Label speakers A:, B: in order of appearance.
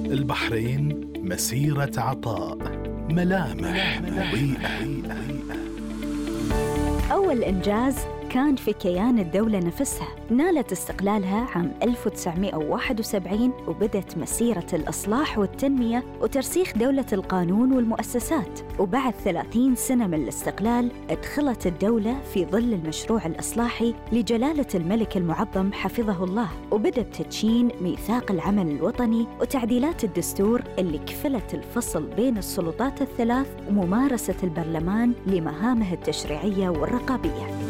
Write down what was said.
A: البحرين مسيرة عطاء، ملامح مضيئة.
B: أول إنجاز كان في كيان الدولة نفسها. نالت استقلالها عام 1971 وبدت مسيرة الإصلاح والتنمية وترسيخ دولة القانون والمؤسسات. وبعد 30 سنة من الاستقلال ادخلت الدولة في ظل المشروع الإصلاحي لجلالة الملك المعظم حفظه الله، وبدت تدشين ميثاق العمل الوطني وتعديلات الدستور اللي كفلت الفصل بين السلطات الثلاث وممارسة البرلمان لمهامه التشريعية والرقابية.